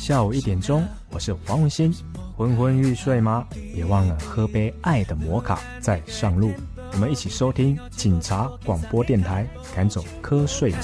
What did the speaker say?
下午1点钟，我是黄文新。昏昏欲睡吗？别忘了喝杯爱的摩卡再上路。我们一起收听警察广播电台，赶走瞌睡者。